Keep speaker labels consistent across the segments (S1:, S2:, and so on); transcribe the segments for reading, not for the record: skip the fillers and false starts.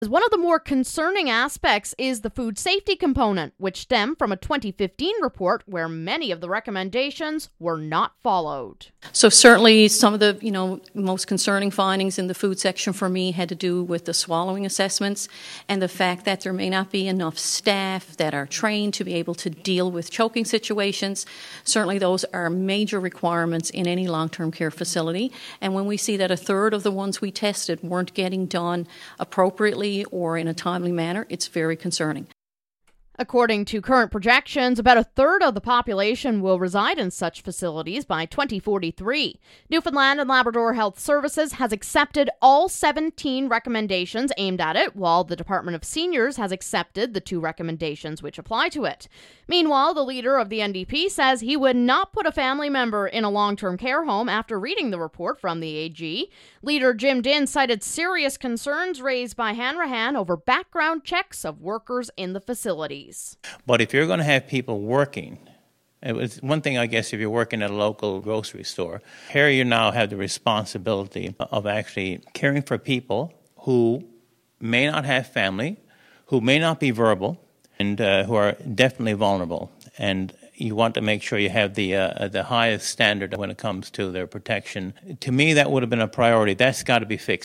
S1: One of the more concerning aspects is the food safety component, which stemmed from a 2015 report where many of the recommendations were not followed.
S2: So certainly some of the, most concerning findings in the food section for me had to do with the swallowing assessments and the fact that there may not be enough staff that are trained to be able to deal with choking situations. Certainly those are major requirements in any long-term care facility. And when we see that a third of the ones we tested weren't getting done appropriately or in a timely manner, it's very concerning.
S1: According to current projections, about a third of the population will reside in such facilities by 2043. Newfoundland and Labrador Health Services has accepted all 17 recommendations aimed at it, while the Department of Seniors has accepted the 2 recommendations which apply to it. Meanwhile, the leader of the NDP says he would not put a family member in a long-term care home after reading the report from the AG. Leader Jim Dinn cited serious concerns raised by Hanrahan over background checks of workers in the facilities.
S3: But if you're going to have people working, it was one thing, I guess, if you're working at a local grocery store. Here you now have the responsibility of actually caring for people who may not have family, who may not be verbal, and who are definitely vulnerable. And you want to make sure you have the highest standard when it comes to their protection. To me, that would have been a priority. That's got to be fixed.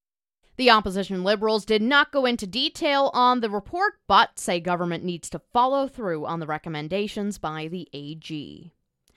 S1: The opposition Liberals did not go into detail on the report, but say government needs to follow through on the recommendations by the AG.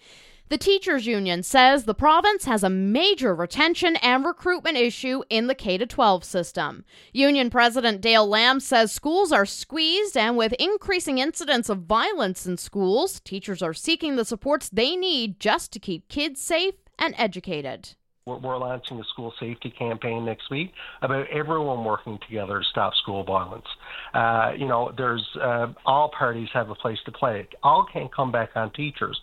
S1: The teachers union says the province has a major retention and recruitment issue in the K-12 system. Union President Dale Lamb says schools are squeezed, and with increasing incidents of violence in schools, teachers are seeking the supports they need just to keep kids safe and educated.
S4: We're launching a school safety campaign next week about everyone working together to stop school violence. There's all parties have a place to play. It all can't come back on teachers.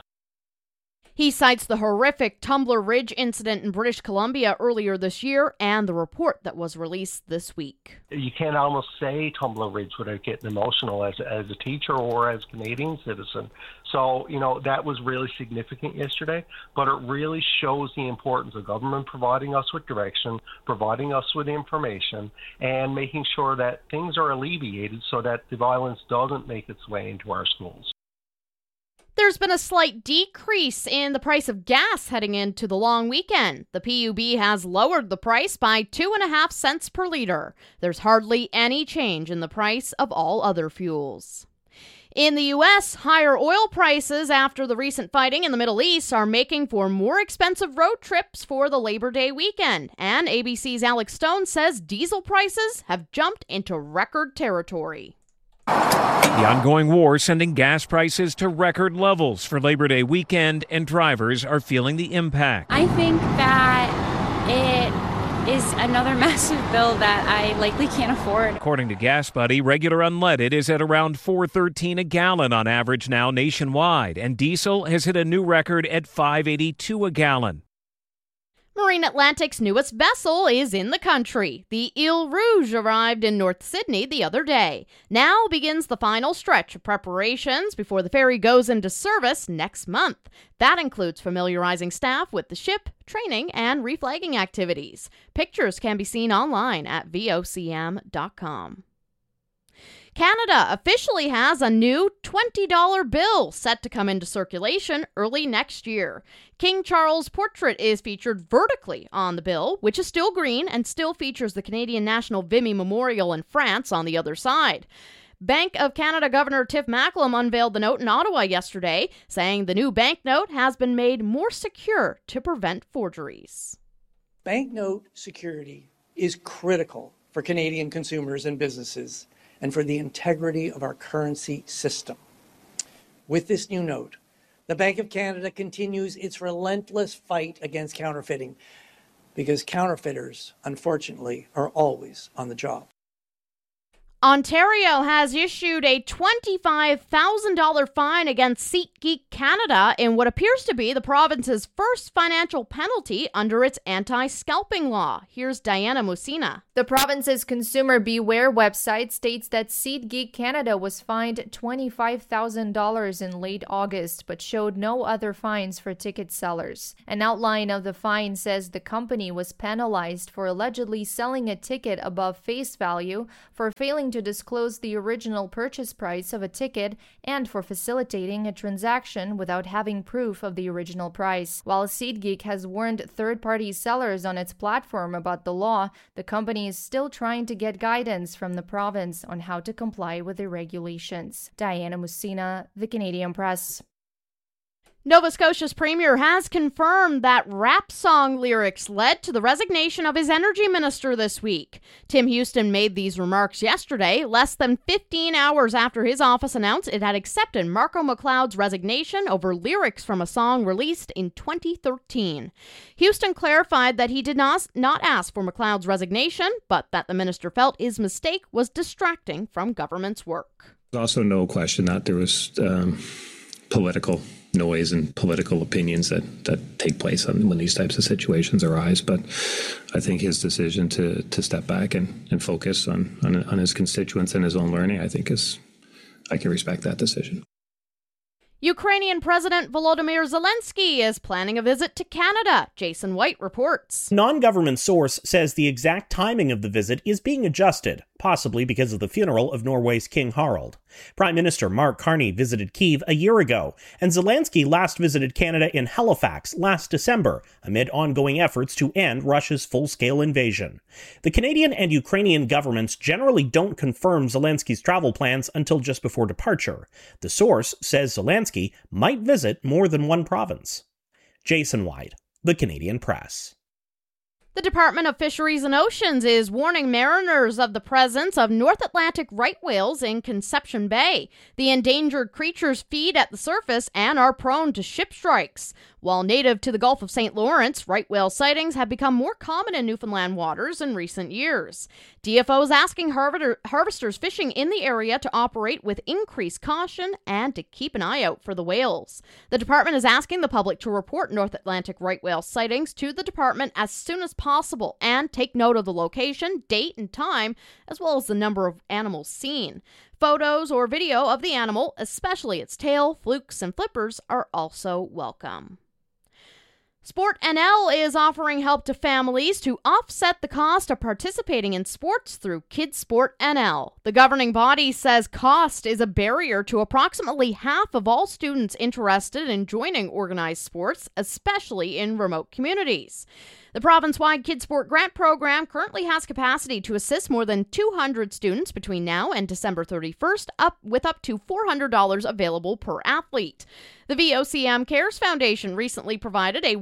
S1: He cites the horrific Tumbler Ridge incident in British Columbia earlier this year and the report that was released this week.
S4: You can't almost say Tumbler Ridge without getting emotional as a teacher or as a Canadian citizen. So, that was really significant yesterday, but it really shows the importance of government providing us with direction, providing us with information, and making sure that things are alleviated so that the violence doesn't make its way into our schools.
S1: There's been a slight decrease in the price of gas heading into the long weekend. The PUB has lowered the price by 2.5 cents per liter. There's hardly any change in the price of all other fuels. In the U.S., higher oil prices after the recent fighting in the Middle East are making for more expensive road trips for the Labor Day weekend. And ABC's Alex Stone says diesel prices have jumped into record territory.
S5: The ongoing war sending gas prices to record levels for Labor Day weekend, and drivers are feeling the impact.
S6: I think that it is another massive bill that I likely can't afford.
S5: According to Gas Buddy, regular unleaded is at around $4.13 a gallon on average now nationwide, and diesel has hit a new record at $5.82 a gallon.
S1: Marine Atlantic's newest vessel is in the country. The Ile Rouge arrived in North Sydney the other day. Now begins the final stretch of preparations before the ferry goes into service next month. That includes familiarizing staff with the ship, training, and reflagging activities. Pictures can be seen online at vocm.com. Canada officially has a new $20 bill set to come into circulation early next year. King Charles' portrait is featured vertically on the bill, which is still green and still features the Canadian National Vimy Memorial in France on the other side. Bank of Canada Governor Tiff Macklem unveiled the note in Ottawa yesterday, saying the new banknote has been made more secure to prevent forgeries.
S7: Banknote security is critical for Canadian consumers and businesses, and for the integrity of our currency system. With this new note, the Bank of Canada continues its relentless fight against counterfeiting, because counterfeiters, unfortunately, are always on the job.
S1: Ontario has issued a $25,000 fine against SeatGeek Canada in what appears to be the province's first financial penalty under its anti-scalping law. Here's Diana Musina.
S8: The province's Consumer Beware website states that SeatGeek Canada was fined $25,000 in late August, but showed no other fines for ticket sellers. An outline of the fine says the company was penalized for allegedly selling a ticket above face value, for failing to disclose the original purchase price of a ticket, and for facilitating a transaction without having proof of the original price. While SeatGeek has warned third-party sellers on its platform about the law, the company is still trying to get guidance from the province on how to comply with the regulations. Diana Musina, The Canadian Press.
S1: Nova Scotia's premier has confirmed that rap song lyrics led to the resignation of his energy minister this week. Tim Houston made these remarks yesterday, less than 15 hours after his office announced it had accepted Marco McLeod's resignation over lyrics from a song released in 2013. Houston clarified that he did not ask for McLeod's resignation, but that the minister felt his mistake was distracting from government's work.
S9: There's also no question that there was political noise and political opinions that take place when these types of situations arise. But I think his decision to step back and focus on his constituents and his own learning, I can respect that decision.
S1: Ukrainian President Volodymyr Zelensky is planning a visit to Canada. Jason White reports.
S10: Non-government source says the exact timing of the visit is being adjusted, possibly because of the funeral of Norway's King Harald. Prime Minister Mark Carney visited Kyiv a year ago, and Zelensky last visited Canada in Halifax last December, amid ongoing efforts to end Russia's full-scale invasion. The Canadian and Ukrainian governments generally don't confirm Zelensky's travel plans until just before departure. The source says Zelensky might visit more than one province. Jason White, The Canadian Press.
S1: The Department of Fisheries and Oceans is warning mariners of the presence of North Atlantic right whales in Conception Bay. The endangered creatures feed at the surface and are prone to ship strikes. While native to the Gulf of St. Lawrence, right whale sightings have become more common in Newfoundland waters in recent years. DFO is asking harvesters fishing in the area to operate with increased caution and to keep an eye out for the whales. The department is asking the public to report North Atlantic right whale sightings to the department as soon as possible and take note of the location, date, and time, as well as the number of animals seen. Photos or video of the animal, especially its tail, flukes, and flippers, are also welcome. Sport NL is offering help to families to offset the cost of participating in sports through Kids Sport NL. The governing body says cost is a barrier to approximately half of all students interested in joining organized sports, especially in remote communities. The province-wide Kids Sport Grant Program currently has capacity to assist more than 200 students between now and December 31st, with up to $400 available per athlete. The VOCM Cares Foundation recently provided a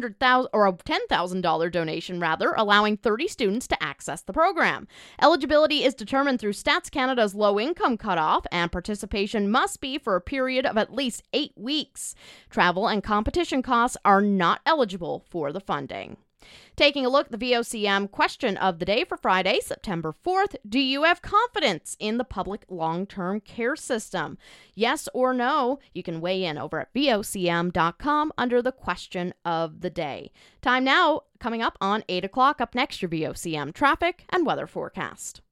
S1: $10,000 donation, allowing 30 students to access the program. Eligibility is determined through Stats Canada's low-income cutoff, and participation must be for a period of at least 8 weeks. Travel and competition costs are not eligible for the funding. Taking a look at the VOCM question of the day for Friday, September 4th, do you have confidence in the public long-term care system? Yes or no? You can weigh in over at VOCM.com under the question of the day. Time now, coming up on 8 o'clock. Up next, your VOCM traffic and weather forecast.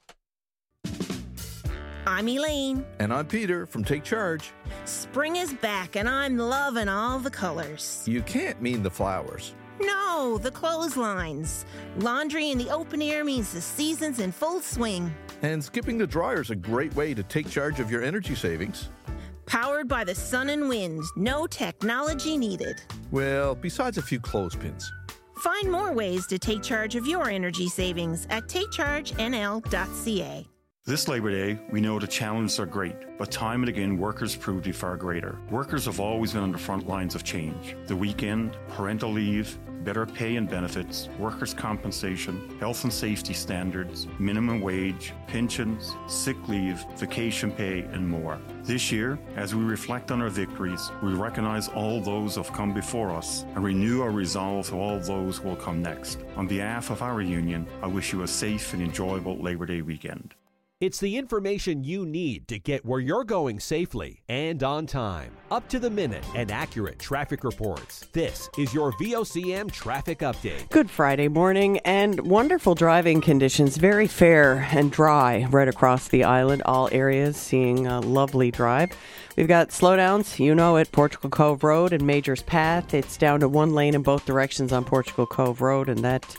S11: I'm Elaine.
S12: And I'm Peter from Take Charge.
S11: Spring is back and I'm loving all the colors.
S12: You can't mean the flowers.
S11: No, the clotheslines. Laundry in the open air means the season's in full swing.
S12: And skipping the dryer's a great way to take charge of your energy savings.
S11: Powered by the sun and wind, no technology needed.
S12: Well, besides a few clothespins.
S11: Find more ways to take charge of your energy savings at takechargenl.ca.
S13: This Labour Day, we know the challenges are great, but time and again, workers prove to be far greater. Workers have always been on the front lines of change. The weekend, parental leave, better pay and benefits, workers' compensation, health and safety standards, minimum wage, pensions, sick leave, vacation pay, and more. This year, as we reflect on our victories, we recognize all those who have come before us and renew our resolve to all those who will come next. On behalf of our union, I wish you a safe and enjoyable Labour Day weekend.
S14: It's the information you need to get where you're going safely and on time. Up to the minute and accurate traffic reports. This is your VOCM Traffic Update.
S15: Good Friday morning and wonderful driving conditions. Very fair and dry right across the island. All areas seeing a lovely drive. We've got slowdowns, you know it, Portugal Cove Road and Majors Path. It's down to one lane in both directions on Portugal Cove Road, and that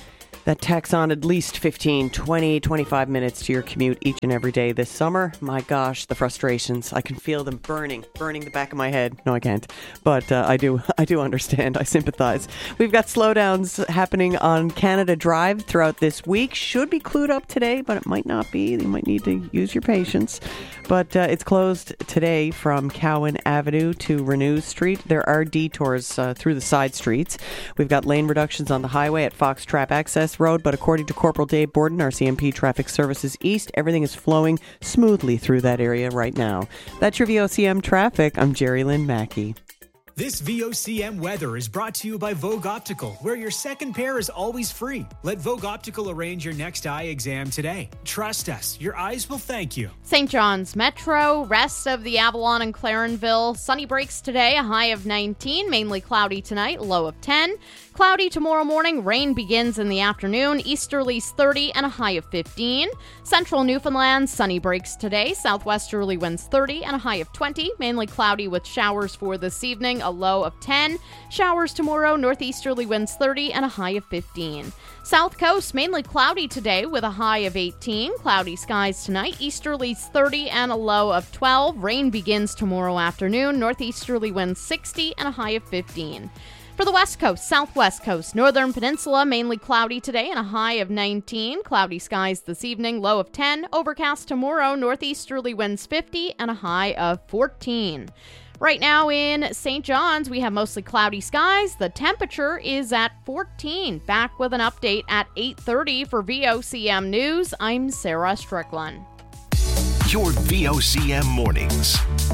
S15: tacks on at least 15, 20, 25 minutes to your commute each and every day this summer. My gosh, the frustrations. I can feel them burning the back of my head. No, I can't. But I do understand. I sympathize. We've got slowdowns happening on Canada Drive throughout this week. Should be clued up today, but it might not be. You might need to use your patience. But it's closed today from Cowan Avenue to Renew Street. There are detours through the side streets. We've got lane reductions on the highway at Fox Trap Access Road, but according to Corporal Dave Borden, RCMP Traffic Services East, everything is flowing smoothly through that area right now. That's your VOCM Traffic. I'm Jerry Lynn Mackey.
S16: This VOCM weather is brought to you by Vogue Optical, where your second pair is always free. Let Vogue Optical arrange your next eye exam today. Trust us, your eyes will thank you.
S1: St. John's Metro, rest of the Avalon and Clarenville. Sunny breaks today, a high of 19, mainly cloudy tonight, low of 10. Cloudy tomorrow morning, rain begins in the afternoon, easterlies 30 and a high of 15. Central Newfoundland, sunny breaks today, southwesterly winds 30 and a high of 20, mainly cloudy with showers for this evening, a low of 10. Showers tomorrow, northeasterly winds 30 and a high of 15. South Coast, mainly cloudy today with a high of 18. Cloudy skies tonight, easterlies 30 and a low of 12. Rain begins tomorrow afternoon, northeasterly winds 60 and a high of 15. For the West Coast, Southwest Coast, Northern Peninsula, mainly cloudy today and a high of 19. Cloudy skies this evening, low of 10. Overcast tomorrow, northeasterly winds 50 and a high of 14. Right now in St. John's, we have mostly cloudy skies. The temperature is at 14. Back with an update at 8:30 for VOCM News. I'm Sarah Strickland.
S17: Your VOCM Mornings.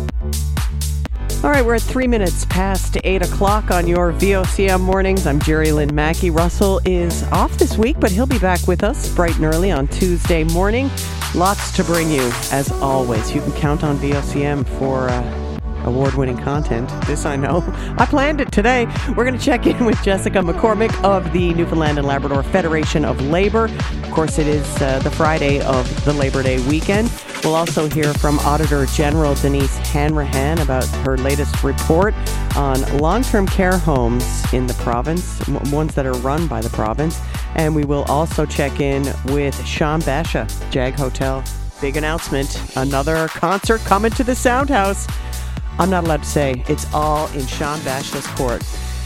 S15: All right, we're at 3 minutes past 8 o'clock on your VOCM Mornings. I'm Jerry Lynn Mackey. Russell is off this week, but he'll be back with us bright and early on Tuesday morning. Lots to bring you, as always. You can count on VOCM for award-winning content. This I know. I planned it today. We're going to check in with Jessica McCormick of the Newfoundland and Labrador Federation of Labor. Of course, it is the Friday of the Labor Day weekend. We'll also hear from Auditor General Denise Hanrahan about her latest report on long-term care homes in the province, ones that are run by the province. And we will also check in with Sean Basha, Jag Hotel. Big announcement. Another concert coming to the Sound House. I'm not allowed to say. It's all in Sean Basha's court.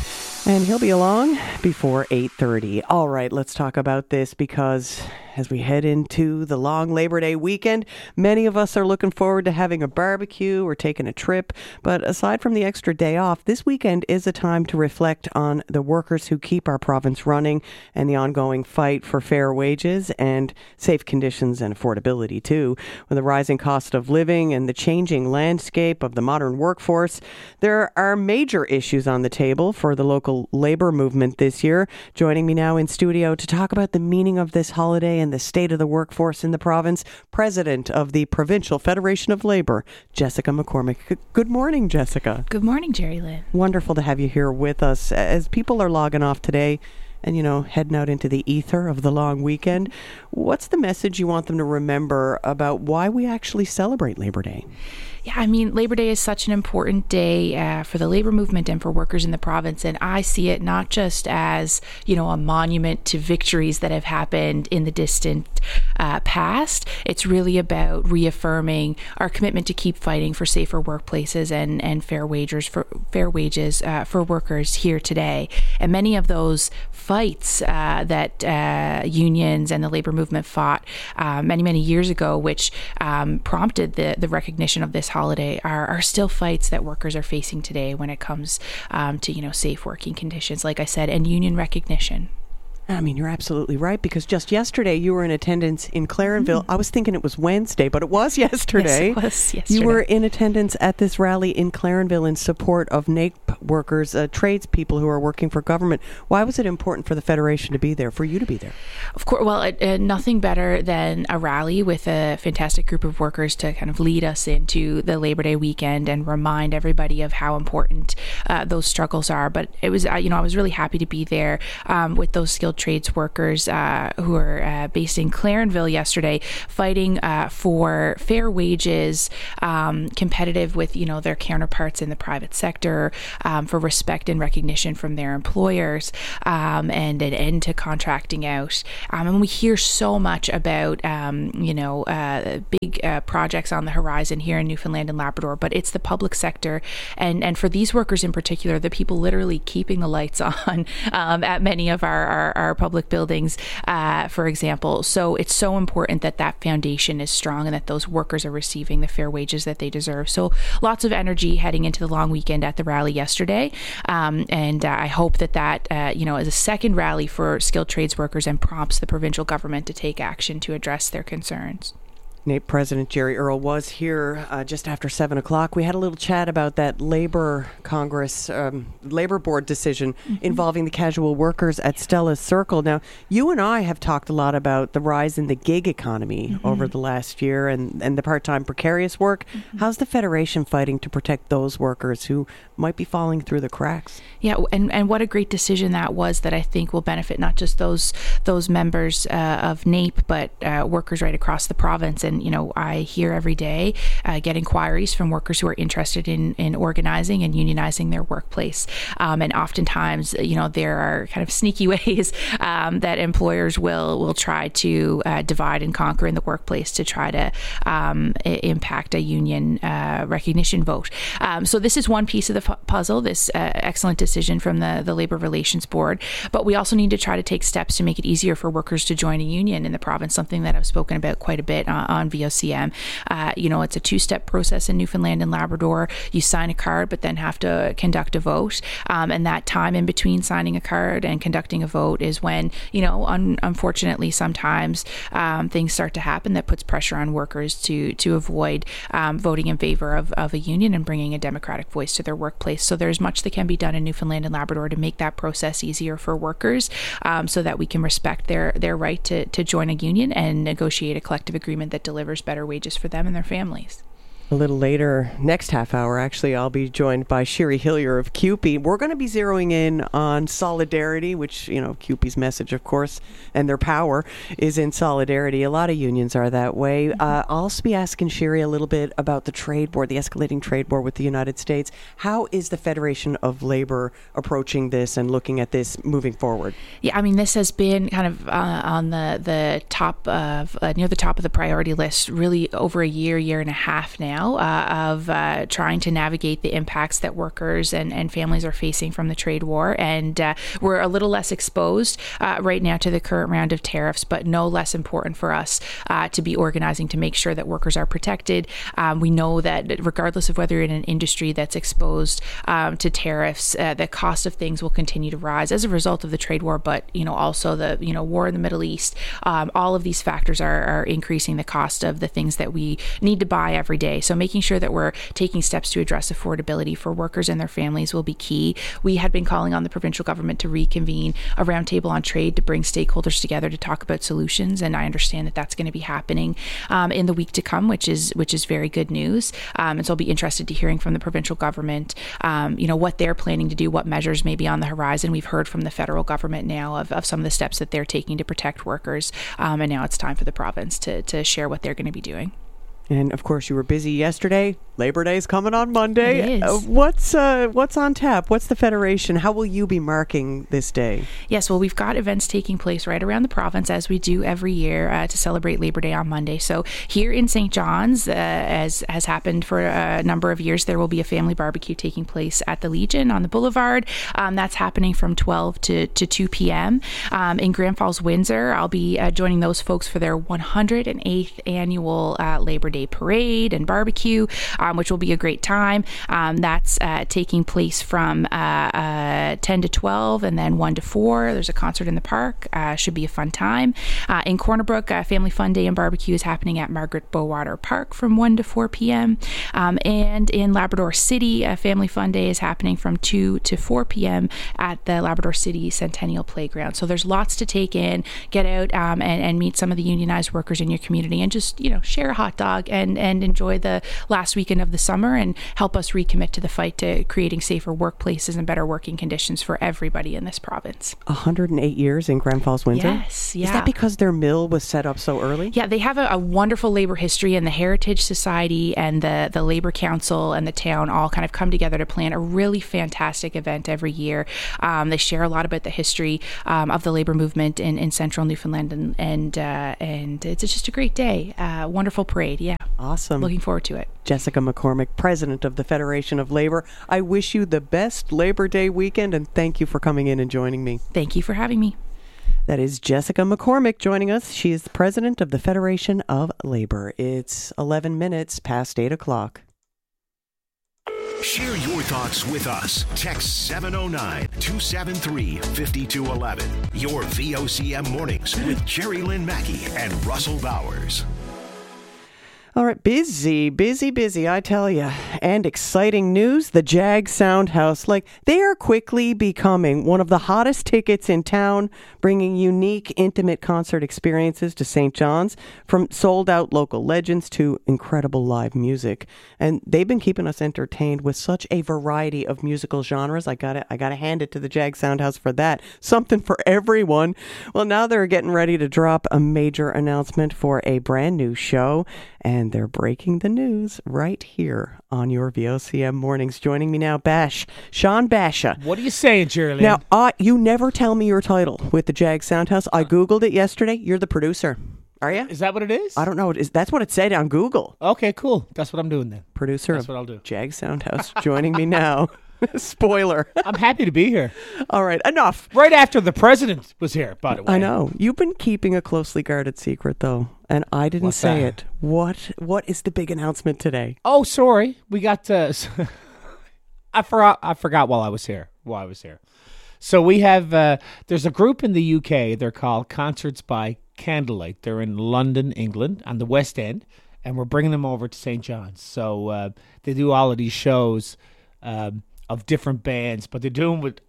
S15: And he'll be along before 8:30. All right, let's talk about this because as we head into the long Labor Day weekend, many of us are looking forward to having a barbecue or taking a trip. But aside from the extra day off, this weekend is a time to reflect on the workers who keep our province running and the ongoing fight for fair wages and safe conditions and affordability too. With the rising cost of living and the changing landscape of the modern workforce, there are major issues on the table for the local labor movement this year. Joining me now in studio to talk about the meaning of this holiday and the state of the workforce in the province, President of the Provincial Federation of Labor, Jessica McCormick. Good morning, Jessica.
S18: Good morning, Jerry Lynn.
S15: Wonderful to have you here with us. As people are logging off today and, heading out into the ether of the long weekend, what's the message you want them to remember about why we actually celebrate Labor Day?
S18: Yeah, I mean, Labor Day is such an important day for the labor movement and for workers in the province. And I see it not just as, a monument to victories that have happened in the distant past. It's really about reaffirming our commitment to keep fighting for safer workplaces and fair wages for workers here today. And many of those fights that unions and the labor movement fought many, many years ago, which prompted the recognition of this holiday, are still fights that workers are facing today when it comes to safe working conditions, like I said, and union recognition.
S15: I mean, you're absolutely right, because just yesterday you were in attendance in Clarenville. I was thinking it was Wednesday, but it was yesterday.
S18: Yes, it was yesterday.
S15: You were in attendance at this rally in Clarenville in support of NAPE workers, tradespeople who are working for government. Why was it important for the Federation to be there, for you to be there?
S18: Of course, well, nothing better than a rally with a fantastic group of workers to kind of lead us into the Labor Day weekend and remind everybody of how important those struggles are. But it was, I was really happy to be there with those skilled trades workers who are based in Clarenville yesterday, fighting for fair wages, competitive with their counterparts in the private sector, for respect and recognition from their employers, and an end to contracting out. And we hear so much about big projects on the horizon here in Newfoundland and Labrador, but it's the public sector, and for these workers in particular, the people literally keeping the lights on at many of our public buildings, for example. So it's so important that that foundation is strong and that those workers are receiving the fair wages that they deserve. So lots of energy heading into the long weekend at the rally yesterday. And I hope that is a second rally for skilled trades workers and prompts the provincial government to take action to address their concerns.
S15: NAPE President Jerry Earle was here just after 7 o'clock. We had a little chat about that Labor Congress, Labor Board decision involving the casual workers at Stella's Circle. Now, you and I have talked a lot about the rise in the gig economy over the last year and the part-time precarious work. How's the Federation fighting to protect those workers who might be falling through the cracks?
S18: Yeah, and what a great decision that was, that I think will benefit not just those members of NAPE, but workers right across the province. And, I hear every day get inquiries from workers who are interested in organizing and unionizing their workplace. And oftentimes, there are kind of sneaky ways that employers will try to divide and conquer in the workplace to try to impact a union recognition vote. So this is one piece of the puzzle, this excellent decision from the Labor Relations Board. But we also need to try to take steps to make it easier for workers to join a union in the province, something that I've spoken about quite a bit on VOCM. It's a two-step process in Newfoundland and Labrador. You sign a card, but then have to conduct a vote. And that time in between signing a card and conducting a vote is when, unfortunately, sometimes things start to happen that puts pressure on workers to avoid voting in favor of a union and bringing a democratic voice to their workplace. So there's much that can be done in Newfoundland and Labrador to make that process easier for workers, so that we can respect their right to join a union and negotiate a collective agreement that delivers better wages for them and their families.
S15: A little later, next half hour, actually, I'll be joined by Sherry Hillier of CUPE. We're going to be zeroing in on solidarity, which, CUPE's message, of course, and their power is in solidarity. A lot of unions are that way. I'll also be asking Sherry a little bit about the trade war, the escalating trade war with the United States. How is the Federation of Labor approaching this and looking at this moving forward?
S18: Yeah, I mean, this has been kind of on the top of, near the top of the priority list, really over a year and a half now. Of trying to navigate the impacts that workers and families are facing from the trade war. And we're a little less exposed right now to the current round of tariffs, but no less important for us to be organizing to make sure that workers are protected. We know that regardless of whether you're in an industry that's exposed to tariffs, the cost of things will continue to rise as a result of the trade war, but also the war in the Middle East. All of these factors are increasing the cost of the things that we need to buy every day. So making sure that we're taking steps to address affordability for workers and their families will be key. We had been calling on the provincial government to reconvene a roundtable on trade to bring stakeholders together to talk about solutions, and I understand that that's going to be happening in the week to come, which is very good news. And so I'll be interested to hearing from the provincial government, what they're planning to do, what measures may be on the horizon. We've heard from the federal government now of some of the steps that they're taking to protect workers, and now it's time for the province to share what they're going to be doing.
S15: And of course, you were busy yesterday. Labor Day is coming on Monday.
S18: It is.
S15: What's on tap? What's the Federation? How will you be marking this day?
S18: Yes, well, we've got events taking place right around the province, as we do every year, to celebrate Labor Day on Monday. So here in St. John's, as has happened for a number of years, there will be a family barbecue taking place at the Legion on the Boulevard. That's happening from 12 to 2 p.m. In Grand Falls, Windsor, I'll be joining those folks for their 108th annual Labor Day Day parade and barbecue, which will be a great time. That's taking place from 10 to 12 and then 1 to 4. There's a concert in the park. Should be a fun time. In Corner Brook, Family Fun Day and barbecue is happening at Margaret Bowater Park from 1 to 4 p.m. And in Labrador City, Family Fun Day is happening from 2 to 4 p.m. at the Labrador City Centennial Playground. So there's lots to take in. Get out and meet some of the unionized workers in your community and just, share a hot dog and enjoy the last weekend of the summer and help us recommit to the fight to creating safer workplaces and better working conditions for everybody in this province.
S15: 108 years in Grand Falls, Windsor?
S18: Yes, yeah.
S15: Is that because their mill was set up so early?
S18: Yeah, they have a wonderful labor history, and the Heritage Society and the Labor Council and the town all kind of come together to plan a really fantastic event every year. They share a lot about the history of the labor movement in central Newfoundland, and it's just a great day. Wonderful parade, yeah.
S15: Awesome.
S18: Looking forward to it.
S15: Jessica McCormick, President of the Federation of Labor. I wish you the best Labor Day weekend, and thank you for coming in and joining me.
S18: Thank you for having me.
S15: That is Jessica McCormick joining us. She is the President of the Federation of Labor. It's 11 minutes past 8 o'clock.
S17: Share your thoughts with us. Text 709-273-5211. Your VOCM Mornings with Jerry Lynn Mackey and Russell Bowers.
S15: All right, busy, I tell you. And exciting news, the Jag Soundhouse. They are quickly becoming one of the hottest tickets in town, bringing unique, intimate concert experiences to St. John's, from sold-out local legends to incredible live music. And they've been keeping us entertained with such a variety of musical genres. I gotta hand it to the Jag Soundhouse for that. Something for everyone. Well, now they're getting ready to drop a major announcement for a brand new show, and they're breaking the news right here on your VOCM Mornings. Joining me now, Sean Basha.
S19: What are you saying, Jerry Lynn?
S15: Now, you never tell me your title with the Jag Soundhouse. I Googled it yesterday. You're the producer. Are you?
S19: Is that what it is?
S15: I don't know. That's what it said on Google.
S19: Okay, cool. That's what I'm doing then.
S15: Producer
S19: That's what I'll do.
S15: Jag Soundhouse. Joining me now. Spoiler.
S19: I'm happy to be here.
S15: All right, enough.
S19: Right after the president was here, by the way.
S15: I know. You've been keeping a closely guarded secret, though, and I didn't say it. What is the big announcement today?
S19: Oh, sorry. We got I forgot while I was here. So we have there's a group in the UK. They're called Concerts by Candlelight. They're in London, England, on the West End, and we're bringing them over to St. John's. So they do all of these shows of different bands, but they're doing with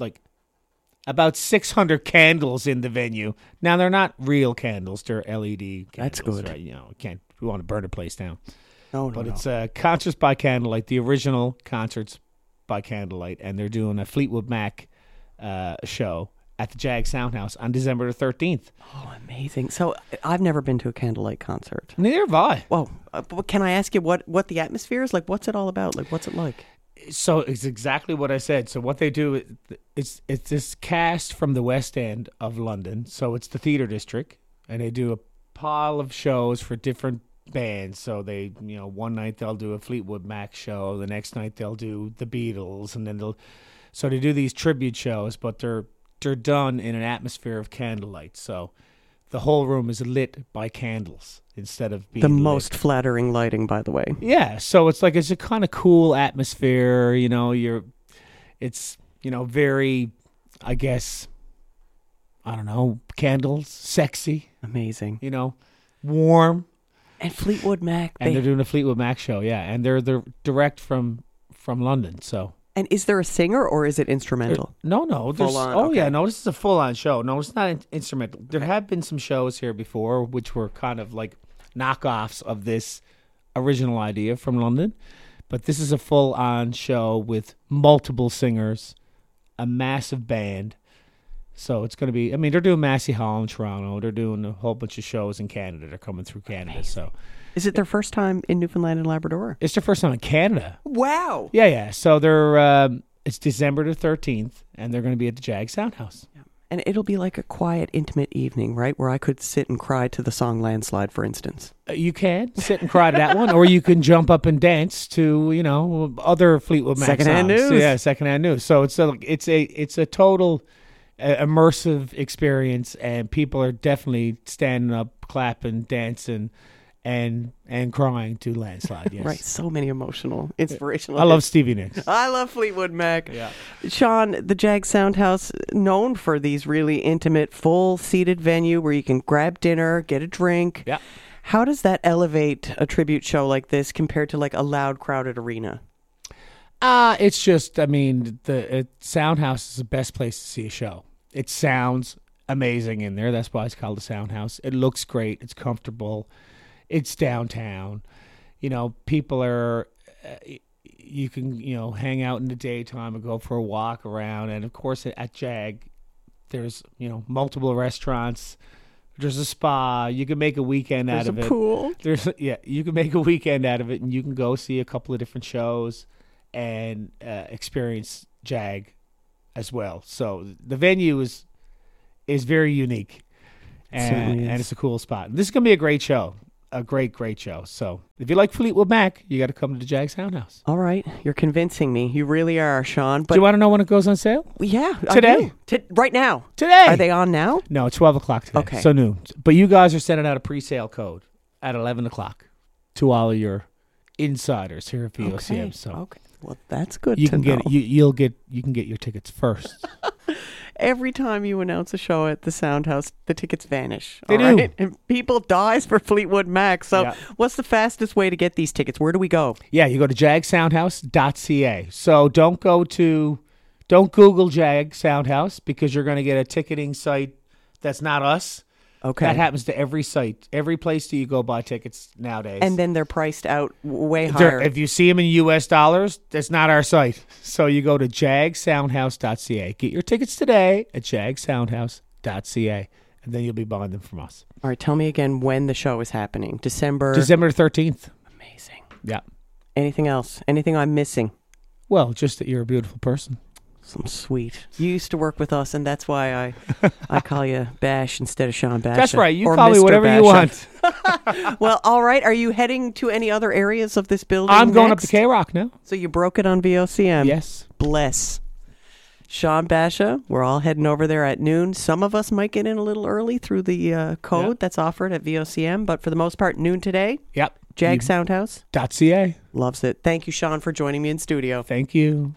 S19: about 600 candles in the venue. Now, they're not real candles. They're LED candles.
S15: That's good.
S19: Right? We want to burn the place down.
S15: No.
S19: But it's Concerts by Candlelight, the original Concerts by Candlelight, and they're doing a Fleetwood Mac show at the Jag Soundhouse on December the 13th.
S15: Oh, amazing. So I've never been to a Candlelight concert.
S19: Neither have I.
S15: Well, can I ask you what the atmosphere is? What's it all about? What's it like?
S19: So it's exactly what I said. So what they do, it's this cast from the West End of London. So it's the theater district, and they do a pile of shows for different bands. So they, one night they'll do a Fleetwood Mac show, the next night they'll do the Beatles, and then they do these tribute shows, but they're done in an atmosphere of candlelight. So the whole room is lit by candles instead of being
S15: the most flattering lighting, by the way.
S19: Yeah, so it's a kind of cool atmosphere. It's very, I guess, I don't know, candles, sexy,
S15: amazing,
S19: warm,
S15: and Fleetwood Mac.
S19: And they're doing a Fleetwood Mac show, yeah, and they're direct from London, so.
S15: And is there a singer or is it instrumental?
S19: No.
S15: Full on, okay.
S19: Yeah, no, this is a full-on show. No, it's not instrumental. There have been some shows here before which were kind of like knockoffs of this original idea from London. But this is a full-on show with multiple singers, a massive band. So it's going to be, they're doing Massey Hall in Toronto. They're doing a whole bunch of shows in Canada. They're coming through Canada, amazing. So.
S15: Is it their first time in Newfoundland and Labrador?
S19: It's their first time in Canada.
S15: Wow.
S19: Yeah. So they're it's December the 13th, and they're going to be at the Jag Soundhouse.
S15: Yeah. And it'll be like a quiet, intimate evening, right? Where I could sit and cry to the song Landslide, for instance.
S19: You can sit and cry to that one, or you can jump up and dance to, other Fleetwood Mac
S15: Secondhand
S19: songs.
S15: news.
S19: Yeah, Secondhand News. So it's a total immersive experience, and people are definitely standing up, clapping, dancing. and crying to Landslide. Yes.
S15: Right. So many emotional, inspirational.
S19: I love Stevie Nicks.
S15: I love Fleetwood Mac.
S19: Yeah.
S15: Sean, the Jag Soundhouse, known for these really intimate, full-seated venue where you can grab dinner, get a drink.
S19: Yeah.
S15: How does that elevate a tribute show like this compared to like a loud, crowded arena?
S19: It's just, I mean, the Soundhouse is the best place to see a show. It sounds amazing in there. That's why it's called the Soundhouse. It looks great. It's comfortable. It's downtown. You know, people are, you can, you know, hang out in the daytime and go for a walk around. And, of course, at Jag, there's, you know, multiple restaurants. There's a spa. You can make a weekend out of it.
S15: There's a pool.
S19: You can make a weekend out of it, and you can go see a couple of different shows and experience Jag as well. So the venue is very unique, and it's a cool spot. And this is going to be a great show, a great show. So if you like Fleetwood Mac, you got to come to the Jag Soundhouse.
S15: All right, you're convincing me. You really are, Sean. But
S19: do you want to know when it goes on sale?
S15: Yeah,
S19: today.
S15: Right now.
S19: Today.
S15: Are they on now?
S19: No, 12 o'clock today.
S15: Okay.
S19: So noon. But you guys are sending out a pre-sale code at 11 o'clock to all of your insiders here at VOCM.
S15: Okay.
S19: So
S15: okay. Well, that's good
S19: you
S15: to
S19: can
S15: know.
S19: You can get your tickets first.
S15: Every time you announce a show at the Soundhouse, the tickets vanish.
S19: They do.
S15: Right? And people dies for Fleetwood Mac. So what's the fastest way to get these tickets? Where do we go?
S19: Yeah, you go to jagsoundhouse.ca. So don't Google Jag Soundhouse because you're going to get a ticketing site that's not us.
S15: Okay.
S19: That happens to every site, every place that you go buy tickets nowadays.
S15: And then they're priced out way higher.
S19: If you see them in U.S. dollars, that's not our site. So you go to jagsoundhouse.ca. Get your tickets today at jagsoundhouse.ca, and then you'll be buying them from us.
S15: All right, tell me again when the show is happening. December
S19: 13th.
S15: Amazing.
S19: Yeah.
S15: Anything else? Anything I'm missing?
S19: Well, just that you're a beautiful person.
S15: Some sweet. You used to work with us, and that's why I call you Bash instead of Sean Bash.
S19: That's right. You
S15: or
S19: call me
S15: Mr.
S19: whatever
S15: Basha.
S19: you want.
S15: Well, all right. Are you heading to any other areas of this building
S19: I'm going
S15: next?
S19: up to K-Rock now.
S15: So you broke it on VOCM.
S19: Yes.
S15: Bless. Sean Basha, we're all heading over there at noon. Some of us might get in a little early through the code that's offered at VOCM, but for the most part, noon today.
S19: Yep.
S15: Jag Soundhouse.
S19: .ca.
S15: Loves it. Thank you, Sean, for joining me in studio.
S19: Thank you.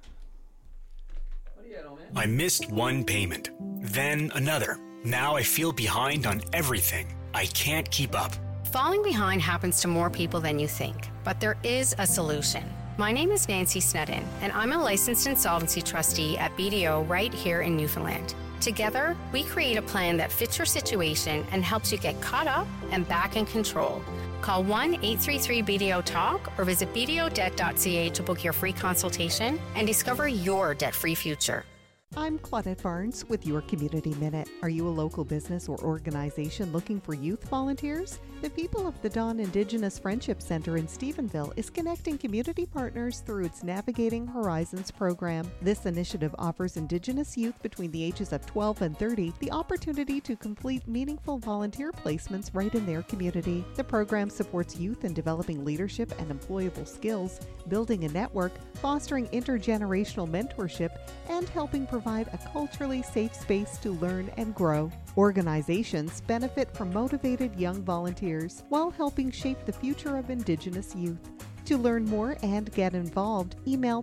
S16: I missed one payment, then another. Now I feel behind on everything. I can't keep up.
S20: Falling behind happens to more people than you think, but there is a solution. My name is Nancy Snedden, and I'm a licensed insolvency trustee at BDO right here in Newfoundland. Together, we create a plan that fits your situation and helps you get caught up and back in control. Call 1-833-BDO-TALK or visit bdodebt.ca to book your free consultation and discover your debt-free future.
S21: I'm Claudette Barnes with your Community Minute. Are you a local business or organization looking for youth volunteers? The People of the Dawn Indigenous Friendship Center in Stephenville is connecting community partners through its Navigating Horizons program. This initiative offers Indigenous youth between the ages of 12 and 30 the opportunity to complete meaningful volunteer placements right in their community. The program supports youth in developing leadership and employable skills, building a network, fostering intergenerational mentorship, and helping provide a culturally safe space to learn and grow. Organizations benefit from motivated young volunteers while helping shape the future of Indigenous youth. To learn more and get involved, email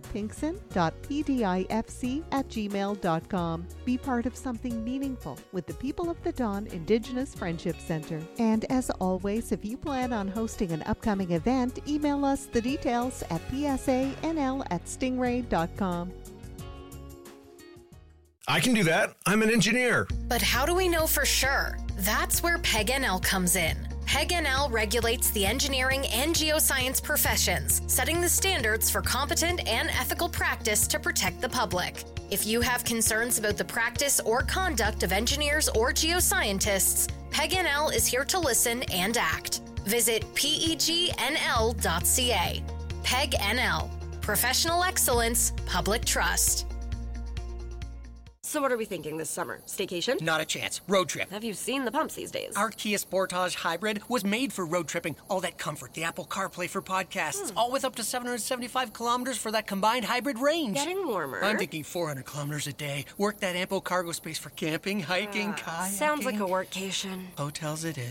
S21: pinkson.pdifc@gmail.com. Be part of something meaningful with the People of the Dawn Indigenous Friendship Center. And as always, if you plan on hosting an upcoming event, email us the details at psanl@stingray.com.
S17: I can do that. I'm an engineer.
S22: But how do we know for sure? That's where PEG-NL comes in. PEG-NL regulates the engineering and geoscience professions, setting the standards for competent and ethical practice to protect the public. If you have concerns about the practice or conduct of engineers or geoscientists, PEG-NL is here to listen and act. Visit pegnl.ca. PEG-NL. Professional excellence, public trust.
S23: So what are we thinking this summer? Staycation?
S24: Not a chance. Road trip.
S23: Have you seen the pumps these days?
S24: Our Kia Sportage Hybrid was made for road tripping. All that comfort, the Apple CarPlay for podcasts, all with up to 775 kilometers for that combined hybrid range.
S23: Getting warmer.
S24: I'm thinking 400 kilometers a day. Work that ample cargo space for camping, hiking, kayaking.
S23: Sounds like a workcation.
S24: Hotels it is.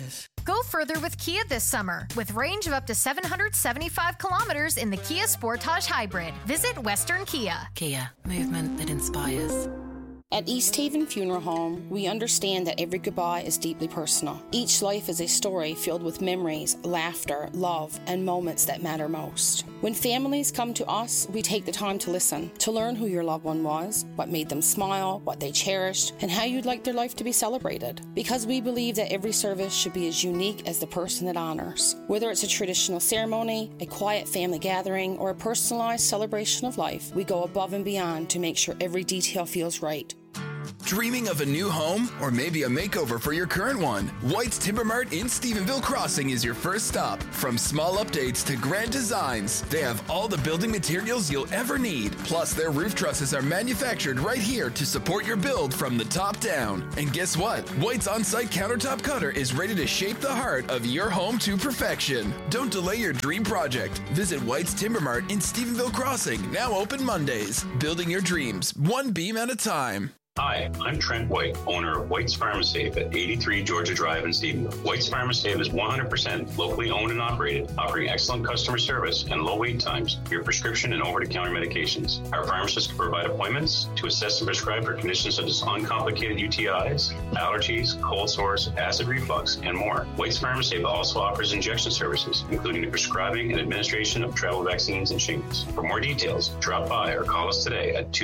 S22: Go further with Kia this summer with range of up to 775 kilometers in the Kia Sportage Hybrid. Visit Western Kia.
S2: Kia, movement that inspires.
S3: At East Haven Funeral Home, we understand that every goodbye is deeply personal. Each life is a story filled with memories, laughter, love, and moments that matter most. When families come to us, we take the time to listen, to learn who your loved one was, what made them smile, what they cherished, and how you'd like their life to be celebrated. Because we believe that every service should be as unique as the person it honors. Whether it's a traditional ceremony, a quiet family gathering, or a personalized celebration of life, we go above and beyond to make sure every detail feels right.
S4: Dreaming of a new home or maybe a makeover for your current one? White's Timber Mart in Stephenville Crossing is your first stop. From small updates to grand designs, they have all the building materials you'll ever need. Plus, their roof trusses are manufactured right here to support your build from the top down. And guess what? White's on-site countertop cutter is ready to shape the heart of your home to perfection. Don't delay your dream project. Visit White's Timber Mart in Stephenville Crossing, now open Mondays. Building your dreams, one beam at a time.
S6: Hi, I'm Trent White, owner of White's Pharmasafe at 83 Georgia Drive in Stephenville. White's Pharmasafe is 100% locally owned and operated, offering excellent customer service and low wait times for your prescription and over-the-counter medications. Our pharmacists can provide appointments to assess and prescribe for conditions such as uncomplicated UTIs, allergies, cold sores, acid reflux, and more. White's Pharmasafe also offers injection services, including the prescribing and administration of travel vaccines and shingles. For more details, drop by or call us today at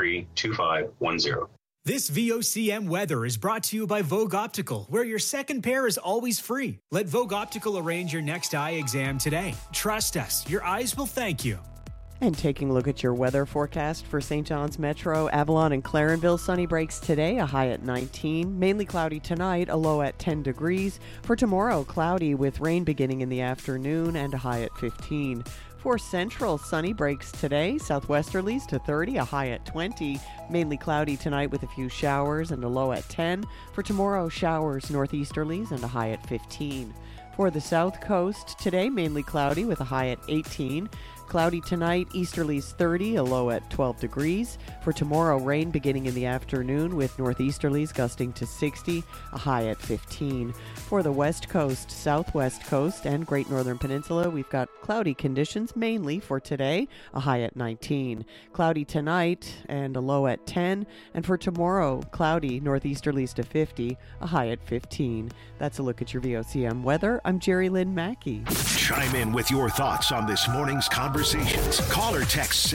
S6: 283-2510.
S16: This VOCM weather is brought to you by Vogue Optical, where your second pair is always free. Let Vogue Optical arrange your next eye exam today. Trust us, your eyes will thank you.
S15: And taking a look at your weather forecast for St. John's Metro, Avalon and Clarenville, sunny breaks today, a high at 19. Mainly cloudy tonight, a low at 10 degrees. For tomorrow, cloudy with rain beginning in the afternoon and a high at 15. For Central, sunny breaks today, southwesterlies to 30, a high at 20. Mainly cloudy tonight with a few showers and a low at 10. For tomorrow, showers northeasterlies and a high at 15. For the South Coast, today mainly cloudy with a high at 18. Cloudy tonight, easterlies 30, a low at 12 degrees. For tomorrow, rain beginning in the afternoon with northeasterlies gusting to 60, a high at 15. For the West Coast, Southwest Coast, and Great Northern Peninsula, we've got cloudy conditions mainly for today, a high at 19. Cloudy tonight and a low at 10. And for tomorrow, cloudy, northeasterlies to 50, a high at 15. That's a look at your VOCM weather. I'm Jerry Lynn Mackey.
S17: Chime in with your thoughts on this morning's conversations. Call or text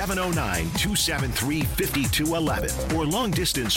S17: 709-273-5211 or long distance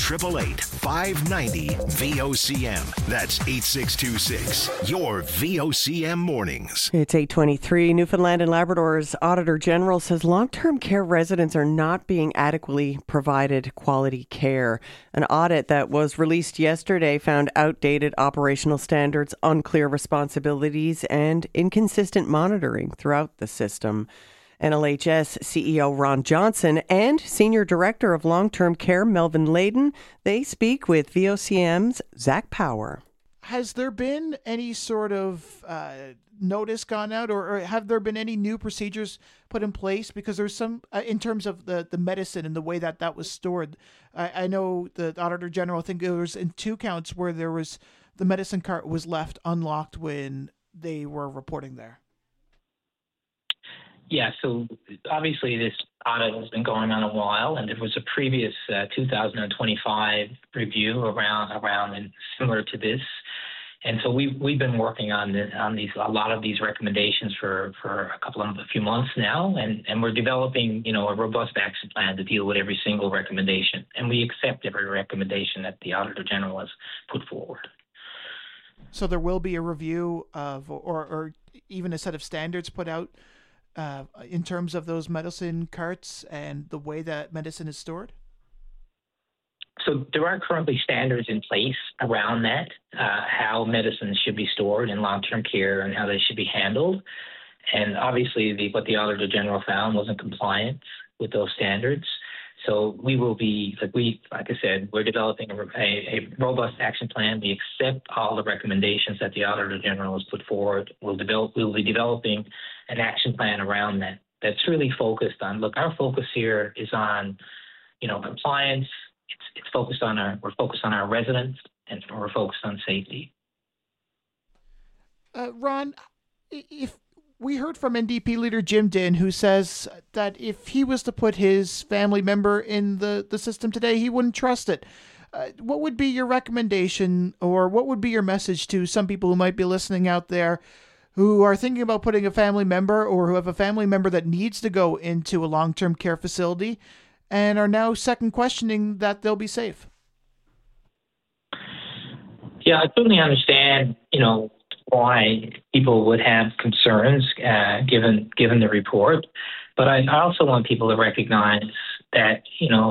S17: 1-888-590-VOCM. That's 8626. Your VOCM mornings.
S15: It's 8:23. Newfoundland and Labrador's Auditor General says long-term care residents are not being adequately provided quality care. An audit that was released yesterday found outdated operational standards, unclear responsibilities, and inconsistent monitoring throughout the system. NLHS CEO Ron Johnson and Senior Director of Long-Term Care Melvin Layden, they speak with VOCM's Zach Power.
S25: Has there been any sort of notice gone out, or have there been any new procedures put in place? Because there's some, in terms of the medicine and the way that was stored. I know the Auditor General, I think it was in 2 counts where there was the medicine cart was left unlocked when they were reporting there.
S26: Yeah, so obviously this audit has been going on a while, and there was a previous 2025 review around and similar to this, and so we've been working on these a lot of these recommendations for a few months now, and we're developing a robust action plan to deal with every single recommendation, and we accept every recommendation that the Auditor General has put forward.
S25: So there will be a review of, or even a set of standards put out in terms of those medicine carts and the way that medicine is stored?
S26: So there are currently standards in place around that, how medicines should be stored in long-term care and how they should be handled. And obviously what the Auditor General found wasn't compliant with those standards. So we will be, like I said, we're developing a robust action plan. We accept all the recommendations that the Auditor General has put forward. We'll be developing an action plan around that that's really focused on, our focus here is on, compliance. We're focused on our residents, and we're focused on safety.
S25: Ron, if we heard from NDP leader Jim Dinn, who says that if he was to put his family member in the system today, he wouldn't trust it. What would be your recommendation, or what would be your message to some people who might be listening out there who are thinking about putting a family member, or who have a family member that needs to go into a long-term care facility and are now second questioning that they'll be safe?
S26: Yeah, I certainly understand, why people would have concerns given the report. But I also want people to recognize that,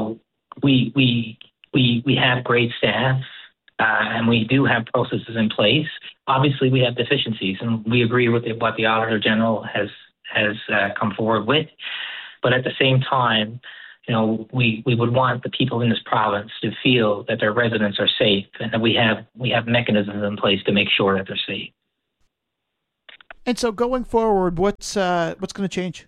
S26: we have great staff and we do have processes in place. Obviously, we have deficiencies, and we agree with what the Auditor General has come forward with. But at the same time, we would want the people in this province to feel that their residents are safe, and that we have mechanisms in place to make sure that they're safe.
S25: And so going forward, what's going to change?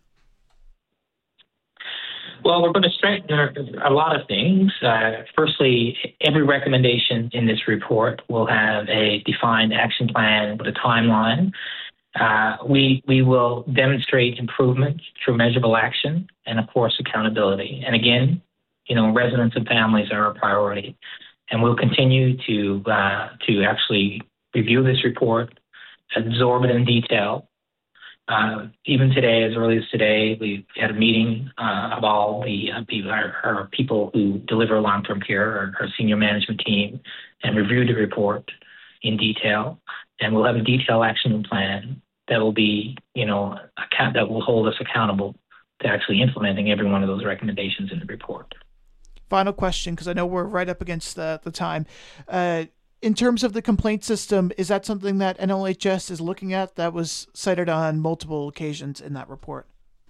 S26: Well, we're going to strengthen a lot of things. Firstly, every recommendation in this report will have a defined action plan with a timeline. We will demonstrate improvement through measurable action and, of course, accountability. And again, residents and families are a priority. And we'll continue to actually review this report, absorb it in detail. Even today, as early as today, we had a meeting of all our people who deliver long-term care, our senior management team, and reviewed the report in detail. And we'll have a detailed action plan that will be, that will hold us accountable to actually implementing every one of those recommendations in the report.
S25: Final question, because I know we're right up against the time. In terms of the complaint system, is that something that NLHS is looking at? That was cited on multiple occasions in that report.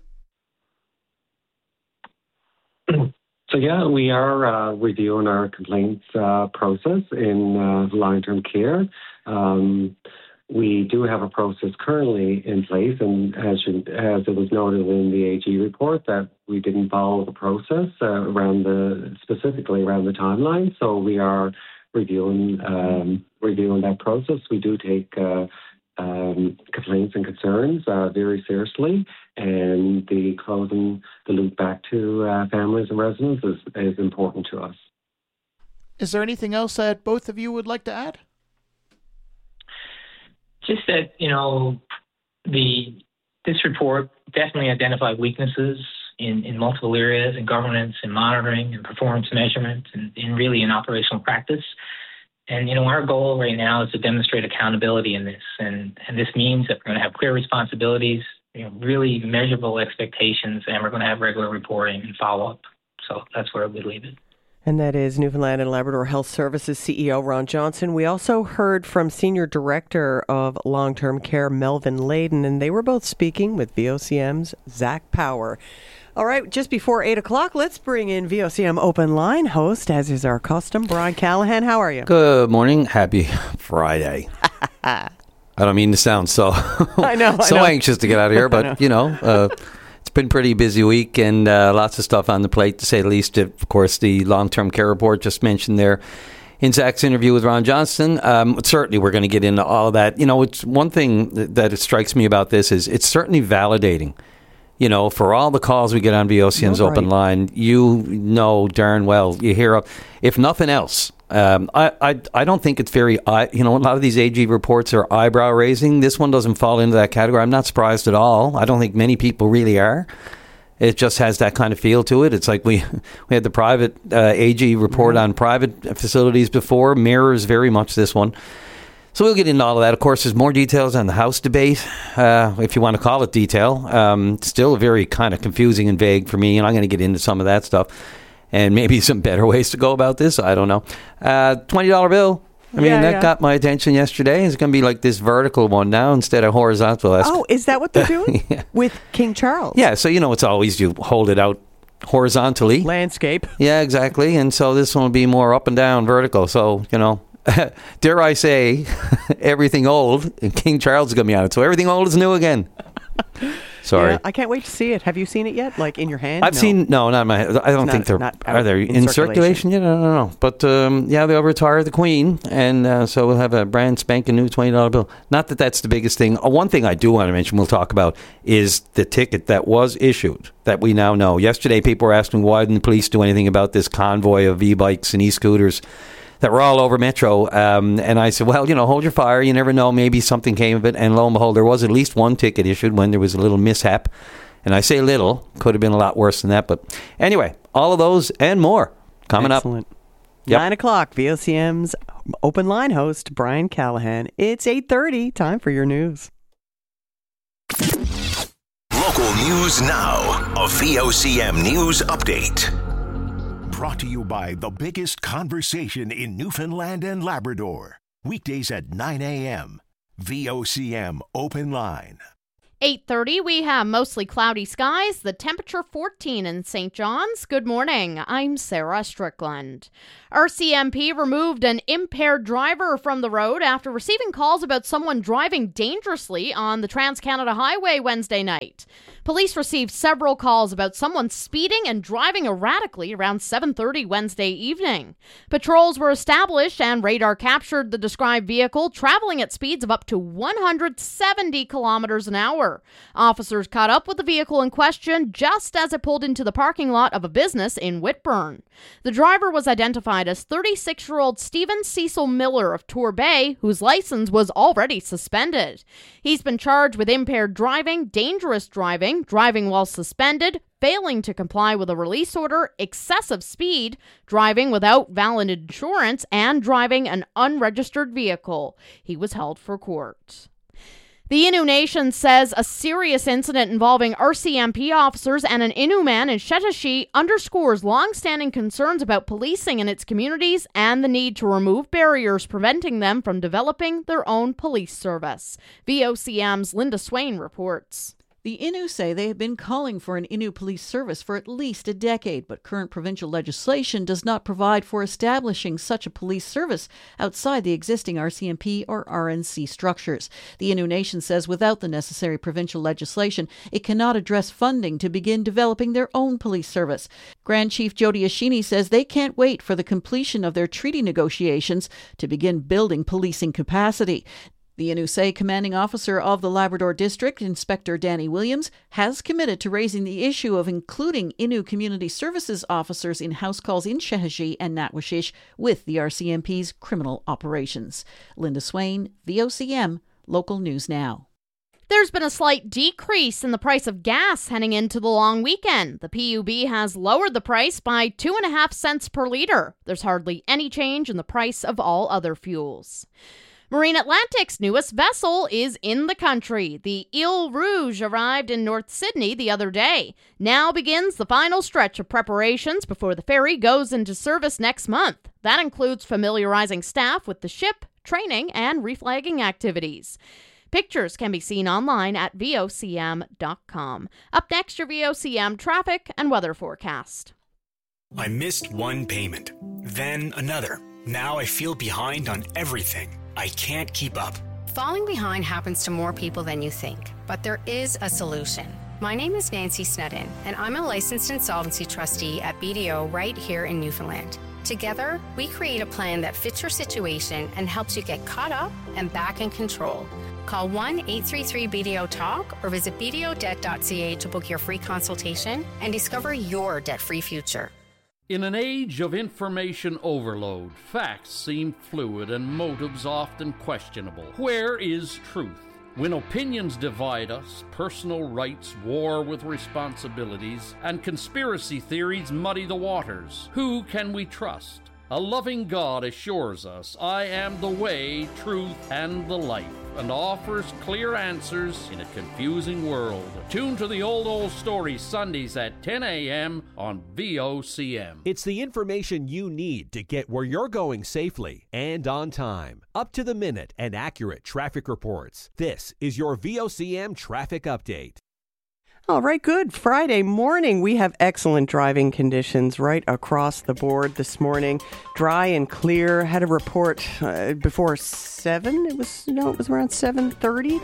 S5: So yeah, we are reviewing our complaints process in long-term care. We do have a process currently in place, and as it was noted in the AG report, that we didn't follow the process specifically around the timeline. So we are reviewing that process. We do take complaints and concerns very seriously, and the closing the loop back to families and residents is important to us.
S25: Is there anything else that both of you would like to add?
S26: Just that, this report definitely identified weaknesses in multiple areas, in governance, in monitoring, and performance measurement, and really in operational practice. And, our goal right now is to demonstrate accountability in this. And this means that we're going to have clear responsibilities, really measurable expectations, and we're going to have regular reporting and follow-up. So that's where we leave it.
S15: And that is Newfoundland and Labrador Health Services CEO Ron Johnson. We also heard from Senior Director of Long-Term Care Melvin Layden, and they were both speaking with VOCM's Zach Power. All right, just before 8 o'clock, let's bring in VOCM Open Line host, as is our custom, Brian Callahan. How are you?
S7: Good morning. Happy Friday. I don't mean to sound so
S15: I know.
S7: anxious to get out of here, but, it's been a pretty busy week and lots of stuff on the plate, to say the least. Of course, the long-term care report just mentioned there in Zach's interview with Ron Johnson. Certainly, we're going to get into all of that. It's one thing that strikes me about this is it's certainly validating. For all the calls we get on VOCM's Open Line, darn well, you hear, if nothing else, I don't think it's very, a lot of these AG reports are eyebrow raising. This one doesn't fall into that category. I'm not surprised at all. I don't think many people really are. It just has that kind of feel to it. It's like we had the private AG report on private facilities before, mirrors very much this one. So we'll get into all of that. Of course, there's more details on the House debate, if you want to call it detail. Still very kind of confusing and vague for me, and I'm going to get into some of that stuff. And maybe some better ways to go about this. I don't know. $20 bill. That got my attention yesterday. It's going to be like this vertical one now instead of horizontal.
S15: Oh, is that what they're doing? With King Charles?
S7: Yeah, so it's always you hold it out horizontally.
S15: Landscape.
S7: Yeah, exactly. And so this one will be more up and down vertical. So, dare I say, everything old, and King Charles is going to be on it. So everything old is new again. Sorry.
S15: Yeah, I can't wait to see it. Have you seen it yet? Like in your hand?
S7: I've seen, not in my head. I don't think they're, are they in circulation yet? I don't know. But yeah, they'll retire the Queen, and so we'll have a brand spanking new $20 bill. Not that that's the biggest thing. One thing I do want to mention, we'll talk about, is the ticket that was issued that we now know. Yesterday, people were asking why didn't the police do anything about this convoy of e-bikes and e-scooters that were all over Metro. And I said, well, hold your fire. You never know. Maybe something came of it. And lo and behold, there was at least one ticket issued when there was a little mishap. And I say little. Could have been a lot worse than that. But anyway, all of those and more coming
S15: Excellent.
S7: up. Yep.
S15: 9 o'clock, VOCM's Open Line host, Brian Callahan. It's 8:30. Time for your news.
S17: Local news now. A VOCM news update. Brought to you by the biggest conversation in Newfoundland and Labrador. Weekdays at 9 a.m. VOCM Open Line.
S1: 8:30, we have mostly cloudy skies, the temperature 14 in St. John's. Good morning, I'm Sarah Strickland. RCMP removed an impaired driver from the road after receiving calls about someone driving dangerously on the Trans-Canada Highway Wednesday night. Police received several calls about someone speeding and driving erratically around 7:30 Wednesday evening. Patrols were established and radar captured the described vehicle traveling at speeds of up to 170 kilometers an hour. Officers caught up with the vehicle in question just as it pulled into the parking lot of a business in Whitburn. The driver was identified as 36-year-old Stephen Cecil Miller of Tour Bay, whose license was already suspended. He's been charged with impaired driving, dangerous driving, driving while suspended, failing to comply with a release order, excessive speed, driving without valid insurance, and driving an unregistered vehicle. He was held for court. The Innu Nation says a serious incident involving RCMP officers and an Innu man in Shetashi underscores long-standing concerns about policing in its communities and the need to remove barriers preventing them from developing their own police service. VOCM's Linda Swain reports.
S8: The Innu say they have been calling for an Innu police service for at least a decade, but current provincial legislation does not provide for establishing such a police service outside the existing RCMP or RNC structures. The Innu Nation says without the necessary provincial legislation, it cannot address funding to begin developing their own police service. Grand Chief Jody Ashini says they can't wait for the completion of their treaty negotiations to begin building policing capacity. The Innu say commanding officer of the Labrador District, Inspector Danny Williams, has committed to raising the issue of including Innu Community Services officers in house calls in Shehadji and Natwashish with the RCMP's criminal operations. Linda Swain, VOCM, Local News Now.
S1: There's been a slight decrease in the price of gas heading into the long weekend. The PUB has lowered the price by 2.5 cents per litre. There's hardly any change in the price of all other fuels. Marine Atlantic's newest vessel is in the country. The Ile Rouge arrived in North Sydney the other day. Now begins the final stretch of preparations before the ferry goes into service next month. That includes familiarizing staff with the ship, training, and reflagging activities. Pictures can be seen online at VOCM.com. Up next, your VOCM traffic and weather forecast.
S16: I missed one payment, then another. Now I feel behind on everything. I can't keep up.
S20: Falling behind happens to more people than you think, but there is a solution. My name is Nancy Snedden, and I'm a licensed insolvency trustee at BDO right here in Newfoundland. Together, we create a plan that fits your situation and helps you get caught up and back in control. Call 1-833-BDO-TALK or visit bdodebt.ca to book your free consultation and discover your debt-free future.
S9: In an age of information overload, facts seem fluid and motives often questionable. Where is truth? When opinions divide us, personal rights war with responsibilities, and conspiracy theories muddy the waters, who can we trust? A loving God assures us, I am the way, truth, and the life, and offers clear answers in a confusing world. Tune to the Old Story Sundays at 10 a.m. on VOCM.
S14: It's the information you need to get where you're going safely and on time. Up to the minute and accurate traffic reports. This is your VOCM traffic update.
S15: All right, good. Friday morning, we have excellent driving conditions right across the board this morning. Dry and clear. Had a report before 7. It was around 7:30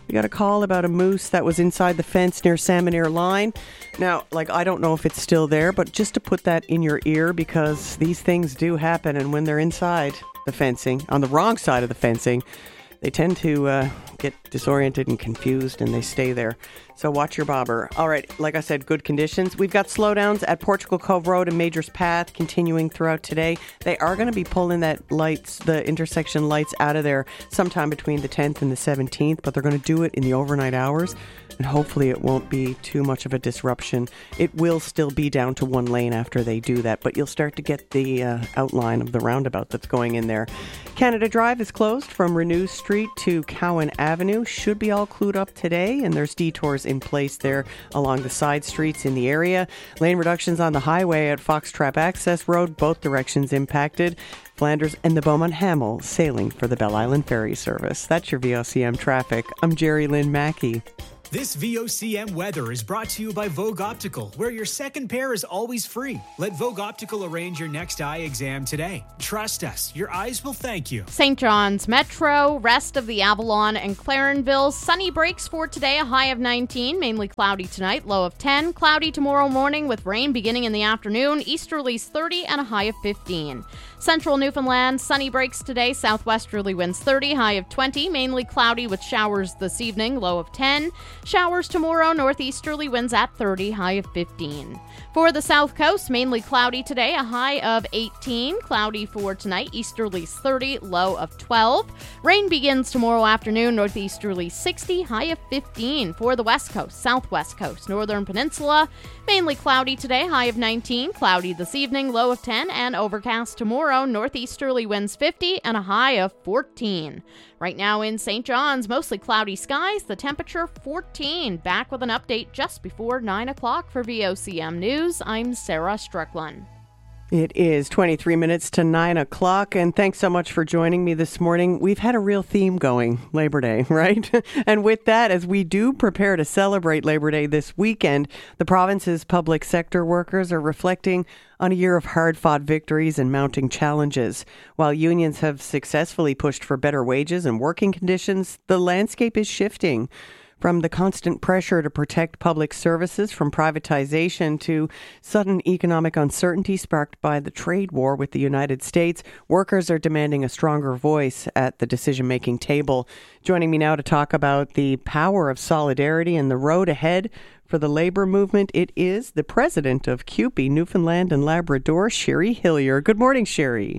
S15: We got a call about a moose that was inside the fence near Salmon Line. Now, I don't know if it's still there, but just to put that in your ear, because these things do happen, and when they're inside the fencing, on the wrong side of the fencing, they tend to get disoriented and confused, and they stay there. So watch your bobber. All right, like I said, good conditions. We've got slowdowns at Portugal Cove Road and Majors Path continuing throughout today. They are going to be pulling the intersection lights out of there sometime between the 10th and the 17th, but they're going to do it in the overnight hours, and hopefully it won't be too much of a disruption. It will still be down to one lane after they do that, but you'll start to get the outline of the roundabout that's going in there. Canada Drive is closed from Renew Street to Cowan Avenue. Should be all clued up today, and there's detours in place there along the side streets in the area. Lane reductions on the highway at Foxtrap Access Road, both directions impacted. Flanders and the Beaumont Hamel sailing for the Belle Island Ferry service. That's your VOCM traffic. I'm Jerry Lynn Mackey.
S16: This VOCM weather is brought to you by Vogue Optical, where your second pair is always free. Let Vogue Optical arrange your next eye exam today. Trust us, your eyes will thank you.
S1: St. John's Metro, rest of the Avalon and Clarenville. Sunny breaks for today, a high of 19. Mainly cloudy tonight, low of 10. Cloudy tomorrow morning with rain beginning in the afternoon. Easterlies 30 and a high of 15. Central Newfoundland, sunny breaks today. Southwesterly winds 30, high of 20. Mainly cloudy with showers this evening, low of 10. Showers tomorrow, northeasterly winds at 30, high of 15. For the South Coast, mainly cloudy today, a high of 18. Cloudy for tonight, easterlies 30, low of 12. Rain begins tomorrow afternoon, northeasterly 60, high of 15. For the West Coast, Southwest Coast, Northern Peninsula, mainly cloudy today, high of 19. Cloudy this evening, low of 10, and overcast tomorrow, northeasterly winds 50 and a high of 14. Right now in St. John's, mostly cloudy skies, the temperature 14. Back with an update just before 9 o'clock for VOCM News. I'm Sarah Strickland.
S15: It is 23 minutes to 9 o'clock, and thanks so much for joining me this morning. We've had a real theme going, Labor Day, right? And with that, as we do prepare to celebrate Labor Day this weekend, the province's public sector workers are reflecting on a year of hard-fought victories and mounting challenges. While unions have successfully pushed for better wages and working conditions, the landscape is shifting. From the constant pressure to protect public services from privatization to sudden economic uncertainty sparked by the trade war with the United States, workers are demanding a stronger voice at the decision-making table. Joining me now to talk about the power of solidarity and the road ahead for the labor movement, it is the president of CUPE, Newfoundland and Labrador, Sherry Hillier. Good morning, Sherry.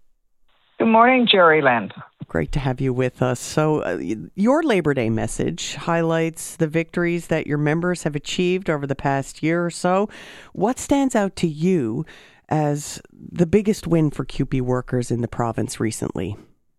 S10: Good morning, Jerry Lynn.
S15: Great to have you with us. So your Labor Day message highlights the victories that your members have achieved over the past year or so. What stands out to you as the biggest win for CUPE workers in the province recently?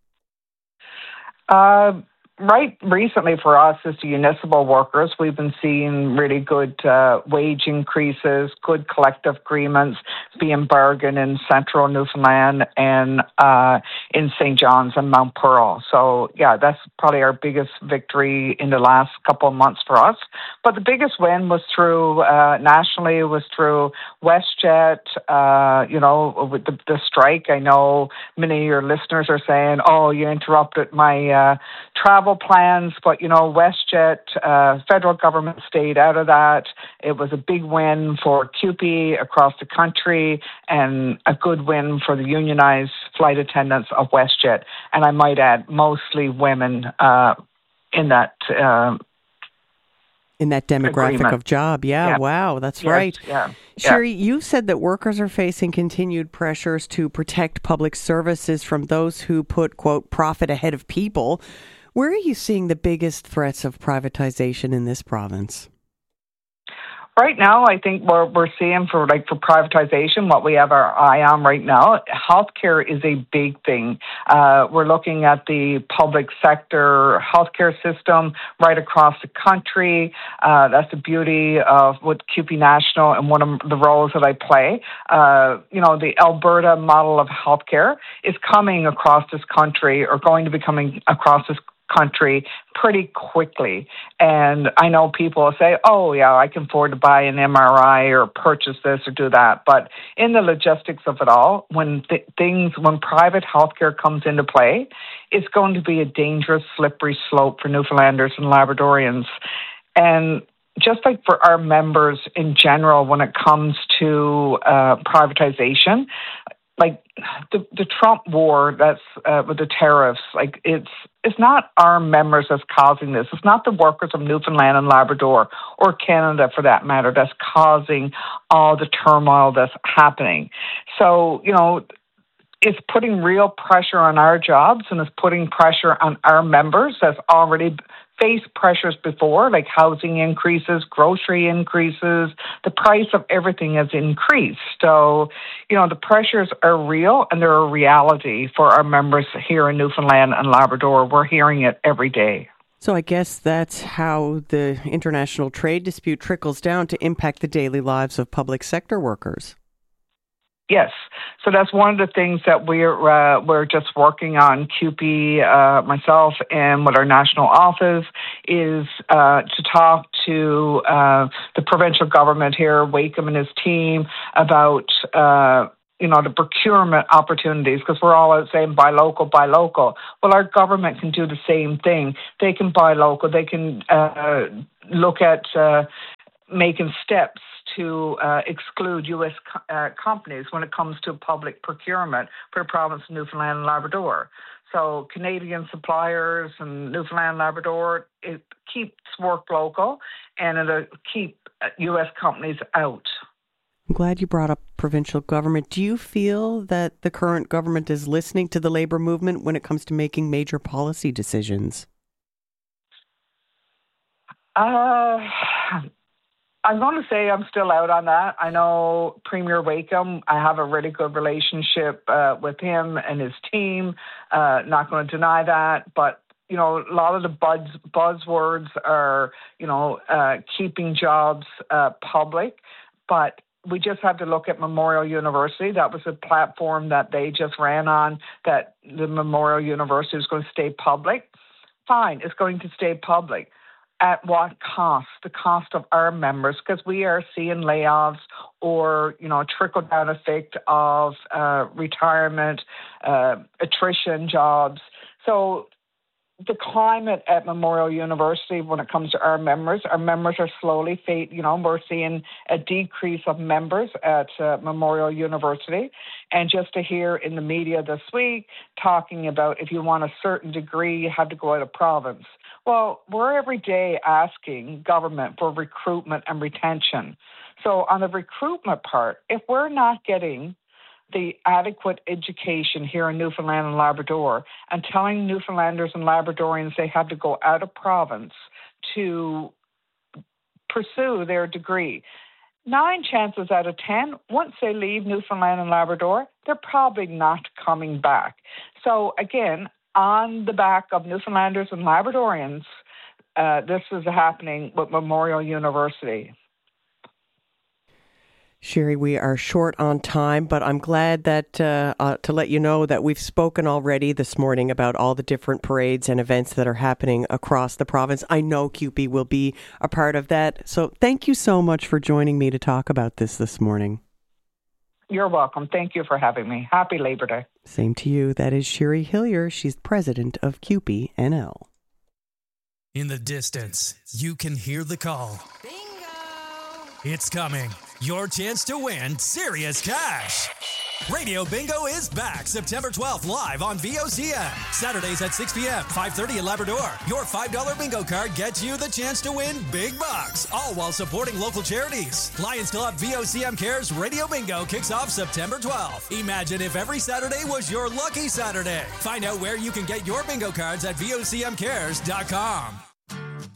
S10: Right recently for us as the municipal workers, we've been seeing really good wage increases, good collective agreements being bargained in central Newfoundland and in St. John's and Mount Pearl. So, yeah, that's probably our biggest victory in the last couple of months for us. But the biggest win was through, nationally, was through WestJet, with the strike. I know many of your listeners are saying, oh, you interrupted my travel plans, but WestJet, federal government stayed out of that. It was a big win for CUPE across the country and a good win for the unionized flight attendants of WestJet. And I might add, mostly women in that
S15: demographic
S10: agreement.
S15: of job. Yeah, wow, that's
S10: yes,
S15: right.
S10: Yeah.
S15: Sherry, you said that workers are facing continued pressures to protect public services from those who put, quote, profit ahead of people. Where are you seeing the biggest threats of privatization in this province?
S10: Right now, I think we're seeing for privatization, what we have our eye on right now, healthcare is a big thing. We're looking at the public sector healthcare system right across the country. That's the beauty of with CUPE National and one of the roles that I play. The Alberta model of healthcare is coming across this country or going to be coming across this country pretty quickly. And I know people will say, oh, yeah, I can afford to buy an MRI or purchase this or do that. But in the logistics of it all, when private healthcare comes into play, it's going to be a dangerous, slippery slope for Newfoundlanders and Labradorians. And just like for our members in general, when it comes to privatization, like the Trump war that's with the tariffs, like it's not our members that's causing this. It's not the workers of Newfoundland and Labrador or Canada, for that matter, that's causing all the turmoil that's happening. So, it's putting real pressure on our jobs, and it's putting pressure on our members that's already faced pressures before, like housing increases, grocery increases, the price of everything has increased. So, the pressures are real, and they're a reality for our members here in Newfoundland and Labrador. We're hearing it every day.
S15: So I guess that's how the international trade dispute trickles down to impact the daily lives of public sector workers.
S10: Yes. So that's one of the things that we're just working on, CUPE, myself, and with our national office, is to talk to the provincial government here, Wakeham and his team, about the procurement opportunities, because we're all out saying buy local, buy local. Well, our government can do the same thing. They can buy local. They can look at making steps to exclude U.S. companies when it comes to public procurement for the province of Newfoundland and Labrador. So Canadian suppliers and Newfoundland and Labrador, it keeps work local, and it'll keep U.S. companies out.
S15: I'm glad you brought up provincial government. Do you feel that the current government is listening to the labour movement when it comes to making major policy decisions?
S10: I'm going to say I'm still out on that. I know Premier Wakeham, I have a really good relationship with him and his team. Not going to deny that. But, a lot of the buzzwords are, keeping jobs public. But we just have to look at Memorial University. That was a platform that they just ran on, that the Memorial University is going to stay public. Fine, it's going to stay public. At what cost? The cost of our members, because we are seeing layoffs or, trickle-down effect of retirement, attrition jobs. So the climate at Memorial University when it comes to our members are slowly we're seeing a decrease of members at Memorial University. And just to hear in the media this week talking about if you want a certain degree, you have to go out of province. Well, we're every day asking government for recruitment and retention. So on the recruitment part, if we're not getting the adequate education here in Newfoundland and Labrador and telling Newfoundlanders and Labradorians they have to go out of province to pursue their degree, 9 chances out of 10, once they leave Newfoundland and Labrador, they're probably not coming back. So again, on the back of Newfoundlanders and Labradorians, this is happening with Memorial University.
S15: Sherry, we are short on time, but I'm glad that to let you know that we've spoken already this morning about all the different parades and events that are happening across the province. I know CUPE will be a part of that. So thank you so much for joining me to talk about this morning.
S10: You're welcome. Thank you for having me. Happy Labor Day.
S15: Same to you. That is Sherry Hillier. She's president of CUPE NL.
S11: In the distance, you can hear the call. Bingo! It's coming. Your chance to win serious cash. Radio Bingo is back September 12th live on VOCM. Saturdays at 6 p.m., 5:30 in Labrador. Your $5 bingo card gets you the chance to win big bucks, all while supporting local charities. Lions Club VOCM Cares Radio Bingo kicks off September 12th. Imagine if every Saturday was your lucky Saturday. Find out where you can get your bingo cards at VOCMcares.com.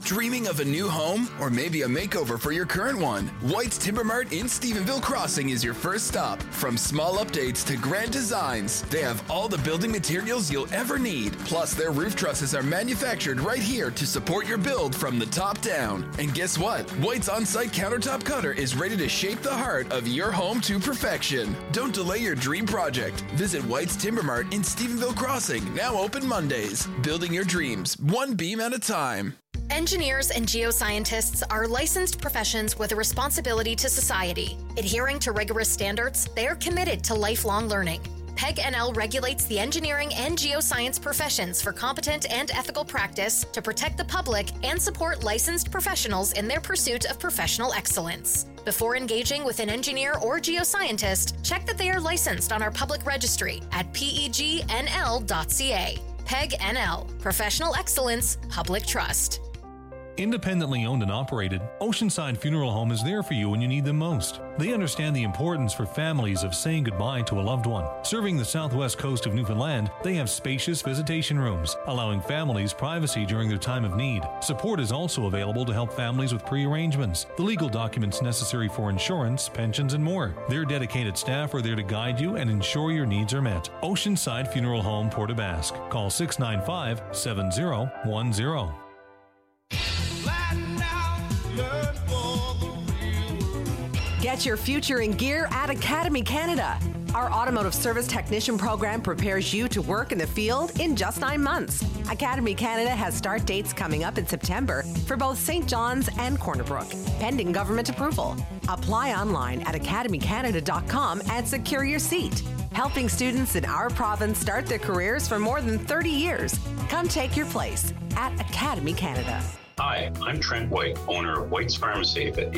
S4: Dreaming of a new home or maybe a makeover for your current one? White's Timber Mart in Stephenville Crossing is your first stop. From small updates to grand designs, they have all the building materials you'll ever need. Plus, their roof trusses are manufactured right here to support your build from the top down. And guess what? White's on-site countertop cutter is ready to shape the heart of your home to perfection. Don't delay your dream project. Visit White's Timber Mart in Stephenville Crossing, now open Mondays. Building your dreams, one beam at a time.
S22: Engineers and geoscientists are licensed professions with a responsibility to society. Adhering to rigorous standards, they are committed to lifelong learning. PEG-NL regulates the engineering and geoscience professions for competent and ethical practice to protect the public and support licensed professionals in their pursuit of professional excellence. Before engaging with an engineer or geoscientist, check that they are licensed on our public registry at pegnl.ca. PEG-NL, Professional Excellence, Public Trust.
S12: Independently owned and operated, Oceanside Funeral Home is there for you when you need them most. They understand the importance for families of saying goodbye to a loved one. Serving the southwest coast of Newfoundland, they have spacious visitation rooms, allowing families privacy during their time of need. Support is also available to help families with pre-arrangements, the legal documents necessary for insurance, pensions, and more. Their dedicated staff are there to guide you and ensure your needs are met. Oceanside Funeral Home, Port aux Basques. Call 695-7010.
S13: Get your future in gear at Academy Canada. Our automotive service technician program prepares you to work in the field in just 9 months. Academy Canada has start dates coming up in September for both St. John's and Corner Brook, pending government approval. Apply online at academycanada.com and secure your seat. Helping students in our province start their careers for more than 30 years. Come take your place at Academy Canada.
S6: Hi, I'm Trent White, owner of White's Farm Safe at